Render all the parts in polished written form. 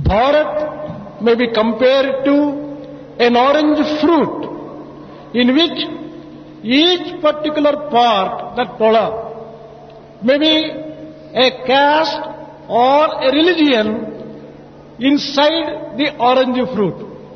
Bharat may be compared to an orange fruit in which each particular part, that tola, may be a caste or a religion inside the orange fruit.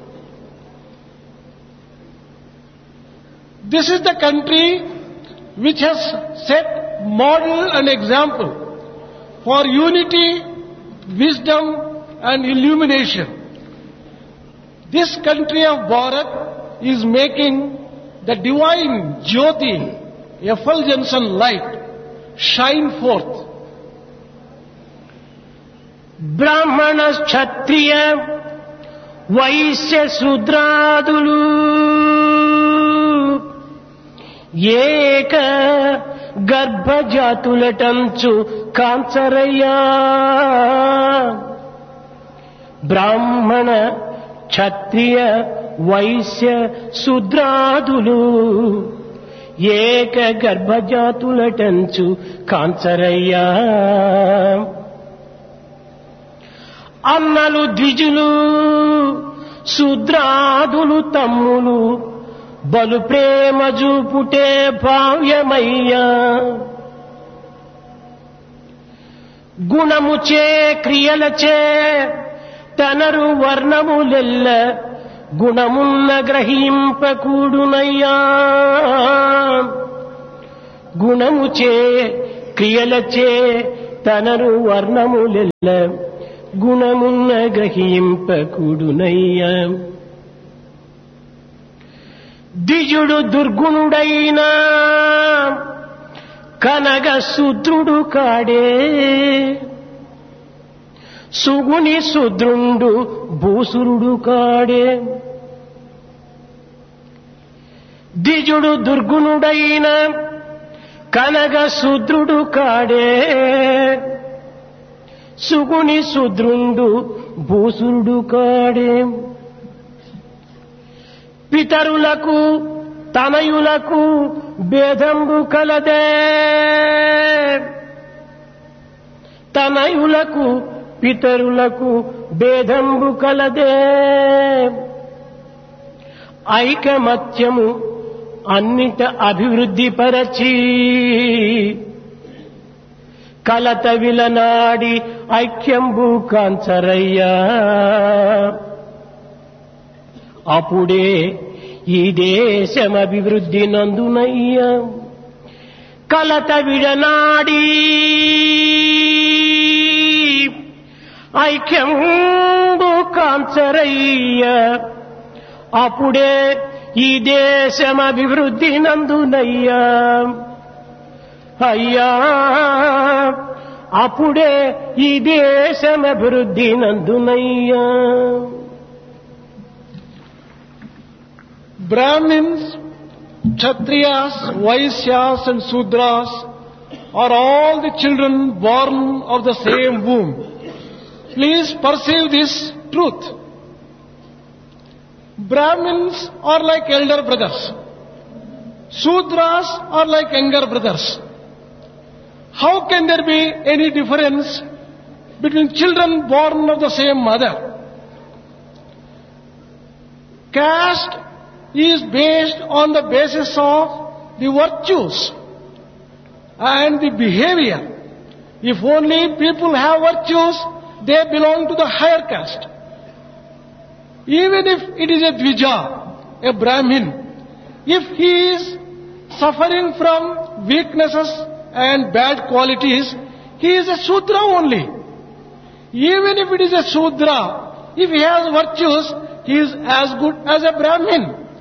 This is the country which has set model and example for unity, wisdom and illumination. This country of Bharat is making the divine Jyoti, effulgence and light, shine forth. Brahmana, Kshatriya, Vaishya, Sudradulu, Eka, Garbhajatulatanchu, Kansaraya. Brahmana, Kshatriya, Vaishya, Sudradulu, Eka, Garbhajatulatanchu, Kansaraya. అన్నలు ద్విజులు శూద్రాదులు తమ్ములు బలు ప్రేమ చూపుటే భావ్యమయ్యా గుణముచే క్రియలచే తనరు వర్ణములెల్ల గుణమున్న గ్రహింపకూడునయ్యా గుణముచే క్రియలచే తనరు వర్ణములెల్ల గుణమున్న గ్రహింపకుడునయ్యా ద్విజుడు దుర్గుణుడైన కనగ శూద్రుడు కాడే సుగుణి శూద్రుండు భూసురుడు కాడే ద్విజుడు దుర్గుణుడైన కనగ శూద్రుడు కాడే సుగుణి శూద్రుండు భూసురుడు కాడే పితరులకు తనయులకు భేదంబు కలదే తనయులకు పితరులకు భేదంబు కలదే ఐకమత్యము అన్నిట అభివృద్ధి పరచి కలత విలనాడి ఐక్యంబు కాంచరయ్యా అప్పుడే ఈ దేశం అభివృద్ధి నందునయ్యా కలత విడనాడి ఐక్యంబు కాంచరయ్యా అప్పుడే ఈ దేశం అభివృద్ధి నందునయ్యా అయ్యా అప్పుడే ఈ దేశం అభివృద్ధి నందునయ్యా Brahmins, Kshatriyas, Vaishyas and Sudras are all the children born of the same womb. Please perceive this truth. Brahmins are like elder brothers. Sudras are like younger brothers. How can there be any difference between children born of the same mother? Caste is based on the basis of the virtues and the behavior. If only people have virtues, they belong to the higher caste. Even if it is a Dvija, a Brahmin, if he is suffering from weaknesses and bad qualities, he is a Sudra only. Even if it is a Sudra, if he has virtues, he is as good as a Brahmin.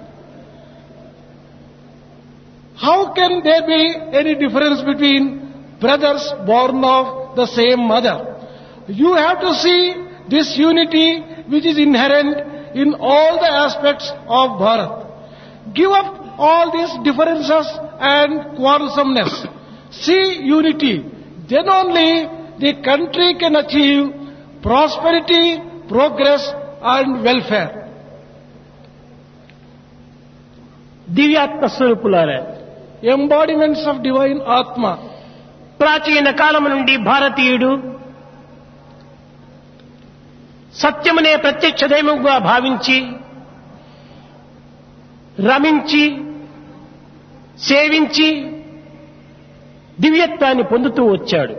How can there be any difference between brothers born of the same mother? You have to see this unity which is inherent in all the aspects of Bharat. Give up all these differences and quarrelsomeness. See unity. Then only the country can achieve prosperity, progress and welfare. దివ్యాత్మ స్వరూపులారా Embodiments of divine Atma. ప్రాచీన కాలం నుండి భారతీయుడు సత్యమునే ప్రత్యక్ష దైవముగా భావించి రమించి సేవించి దివ్యత్వాన్ని పొందుతూ వచ్చాడు.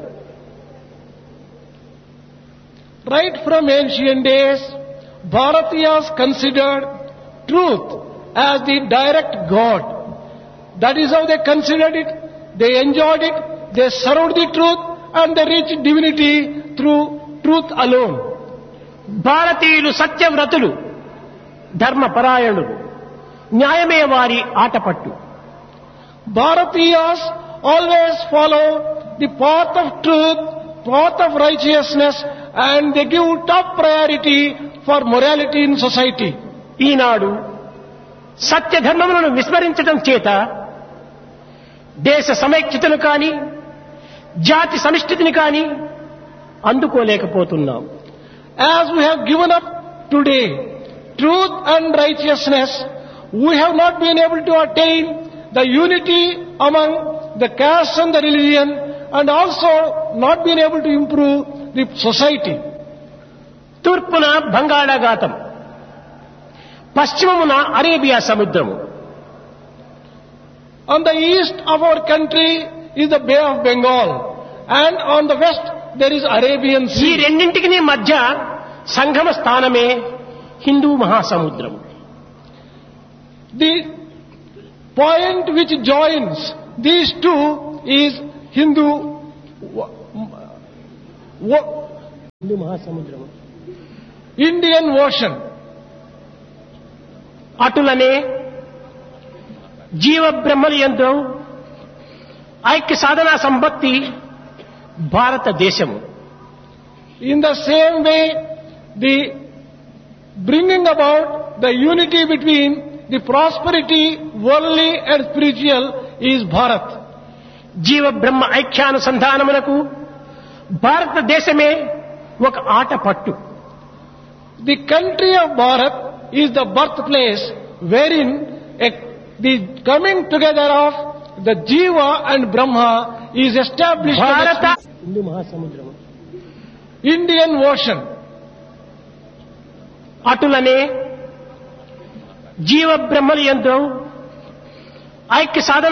Right from ancient days, Bharatiyas considered truth as the direct God. That is how they considered it, they enjoyed it, they served the truth and they reached divinity through truth alone. భారతీయులు సత్యవ్రతులు, ధర్మపరాయణులు, న్యాయమే వారి Athapaththu. Bharatiyas always follow the path of truth, path of righteousness, and they give top priority for morality in society. ఈనాడు సత్య ధర్మములను విస్మరించడం చేత దేశ సమైక్యతను కానీ జాతి సమిష్టిని కానీ అందుకోలేకపోతున్నాం. As we have given up today truth and righteousness, we have not been able to attain the unity among the caste and the religion, and also not been able to improve the society. తూర్పున బంగాళాఖాతం, పశ్చిమమున Arabia సముద్రము. On the east of our country is the Bay of Bengal, and on the west there is Arabian ఈ Sea. రెండింటికి మధ్య సంగమ స్థానమే Hindu మహాసముద్రము. The point which joins these two is Hindu మహాసముద్రము, Indian Ocean. అటులనే జీవ బ్రహ్మల యందు ఐక్య సాధనా సంపత్తి భారతదేశము. In the same way, the bringing about the unity between the prosperity, worldly and spiritual, is Bharat. జీవ బ్రహ్మ ఐక్యానుసంధానమునకు భారతదేశమే ఒక Athapaththu. The country of Bharat is the birthplace wherein the coming together of the Jiva and Brahma is established. భారత Hindu మహాసముద్రము, Indian Ocean. అటులనే జీవ బ్రహ్మల యందు ఐక్య సాధన